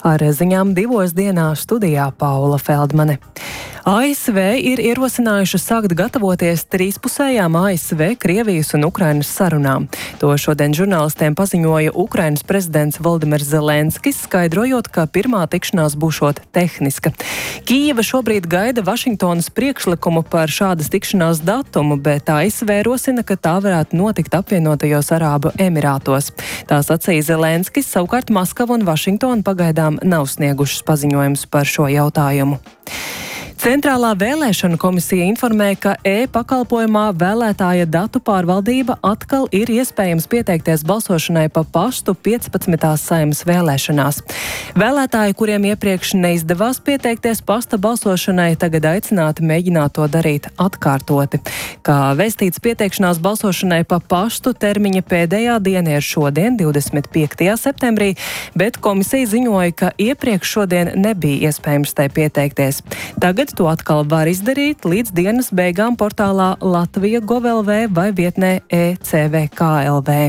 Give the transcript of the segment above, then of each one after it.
Ar ziņām 2 dienās studijā Paula Feldmane. ASV ir ierosinājuši sākt gatavoties trīspusējām ASV, Krievijas un Ukrainas sarunām. To šodien žurnālistiem paziņoja Ukrainas prezidents Voldimirs Zelenskis, skaidrojot, ka pirmā tikšanās būšot tehniska. Kijeva šobrīd gaida Vašingtonas priekšlikumu par šādas tikšanās datumu, bet ASV rosina, ka tā varētu notikt apvienotajos Arābu Emirātos. Tā sacīja Zelenskis, savukārt Maskava un Vašingtona pagaidām nav sniegušas paziņojumus par šo jautājumu. Centrālā vēlēšana komisija informēja, ka e-pakalpojumā vēlētāja datu pārvaldība atkal ir iespējams pieteikties balsošanai pa pastu 15. Saeimas vēlēšanās. Vēlētāji, kuriem iepriekš neizdevās pieteikties pasta balsošanai, tagad aicināti mēģināt to darīt atkārtoti. Kā vēstīts, pieteikšanās balsošanai pa pastu termiņa pēdējā diena ir šodien, 25. septembrī, bet komisija ziņoja, ka iepriekš šodien nebija iespējams tai pieteikties. Tagad to atkal var izdarīt līdz dienas beigām portālā Latvija.gov.lv vai vietnē ECVK.lv.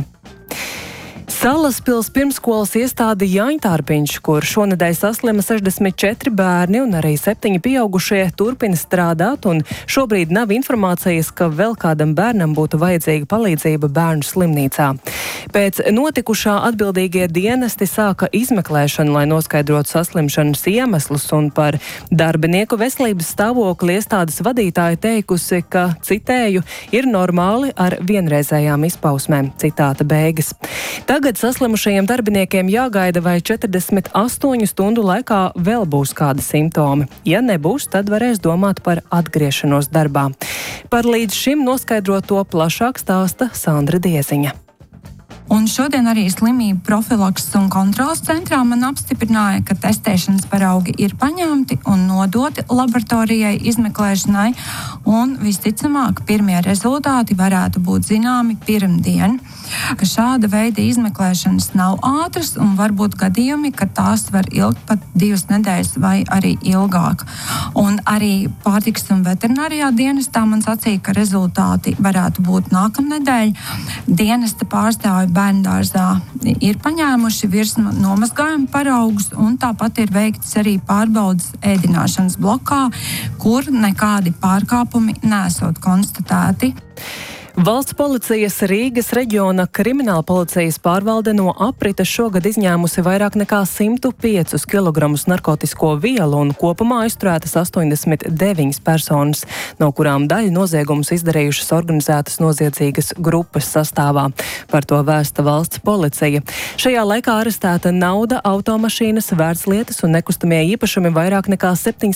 Salaspils pirmskolas iestāde Jaņtārpiņš, kur šonedēļ saslima 64 bērni un arī 7 pieaugušie, turpina strādāt, un šobrīd nav informācijas, ka vēl kādam bērnam būtu vajadzīga palīdzība bērnu slimnīcā. Pēc notikušā atbildīgie dienesti sāka izmeklēšanu, lai noskaidrotu saslimšanas iemeslus, un par darbinieku veselības stāvokli iestādes vadītāja teikusi, ka, citēju, ir normāli ar vienreizējām izpausmēm, citāta beigas. Tagad saslimušajiem darbiniekiem jāgaida, vai 48 stundu laikā vēl būs kādi simptomi. Ja nebūs, tad varēs domāt par atgriešanos darbā. Par līdz šim noskaidroto plašāk stāsta Sandra Dieziņa. Un šodien arī slimību profilakses un kontrolas centrā man apstiprināja, ka testēšanas paraugi ir paņemti un nodoti laboratorijai izmeklēšanai, un visticamāk pirmie rezultāti varētu būt zināmi pirmdien. Ka šāda veida izmeklēšanas nav ātras un var būt gadījumi, ka tās var ilgt pat 2 nedēļas vai arī ilgāk. Un arī pārtikas un veterinārijā dienestā man sacīja, ka rezultāti varētu būt nākamnedēļ. Dienesta pārstāvji bērndārzā ir paņēmuši virsmu nomazgājumu paraugus, un tāpat ir veikts arī pārbaudas ēdināšanas blokā, kur nekādi pārkāpumi nesot konstatēti. Valsts policijas Rīgas reģiona krimināla policijas pārvalde no aprites šogad izņēmusi vairāk nekā 105 kg narkotisko vielu un kopumā aizturētas 89 personas, no kurām daļa noziegumus izdarījušas organizētas noziedzīgas grupas sastāvā. Par to vēsta valsts policija. Šajā laikā arestēta nauda, automašīnas, vērtslietas un nekustamie īpašumi vairāk nekā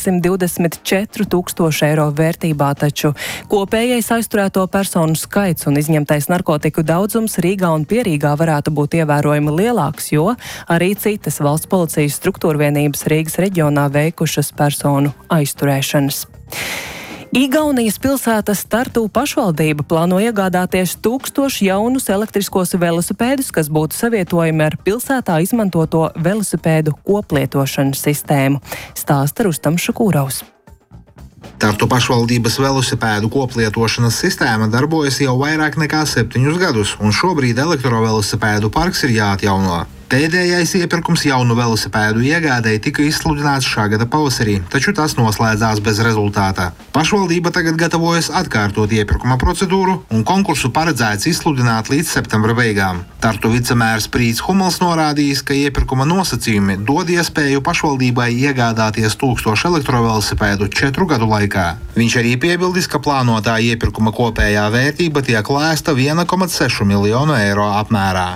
724 000 eiro vērtībā, taču kopējais aizturēto personu skaits un izņemtais narkotiku daudzums Rīgā un Pierīgā varētu būt ievērojami lielāks, jo arī citas valsts policijas struktūrvienības Rīgas reģionā veikušas personu aizturēšanas. Igaunijas pilsētas Tartu pašvaldība plāno iegādāties 1000 jaunus elektriskos velosipēdus, kas būtu savietojami ar pilsētā izmantoto velosipēdu koplietošanas sistēmu, stāsta Rustams Šukūraus. Tartu pašvaldības velosipēdu koplietošanas sistēma darbojas jau vairāk nekā 7 gadus, un šobrīd elektrovelosipēdu parks ir jāatjauno. Pēdējais iepirkums jaunu velosipēdu iegādēji tika izsludināts šā gada pavasarī, taču tas noslēdzās bez rezultāta. Pašvaldība tagad gatavojas atkārtot iepirkuma procedūru, un konkursu paredzēts izsludināt līdz septembra beigām. Tartu vicemērs Prīts Humals norādījis, ka iepirkuma nosacījumi dod iespēju pašvaldībai iegādāties 1000 elektrovelosipēdu 4 gadu laikā. Viņš arī piebildis, ka plānotā iepirkuma kopējā vērtība tiek lēsta 1,6 miljonu eiro apmērā.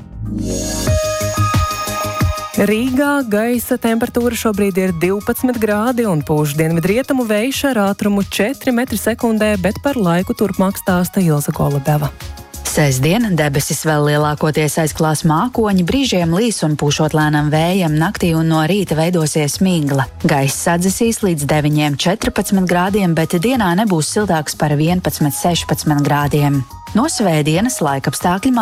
Rīgā gaisa temperatūra šobrīd ir 12 grādi un pūš dienvidrietumu vējš ar ātrumu 4 m/sekundē, bet par laiku turpmāk stāsta Ilza Golubeva. Sestdien debesis vēl lielākoties aizklās mākoņi, brīžiem līs un pūšot lēnam vējam, naktī un no rīta veidosies migla. Gaiss sadzisīs līdz 9–14 grādiem, bet dienā nebūs siltāks par 11–16 grādiem. No svētdienas laikapstākļi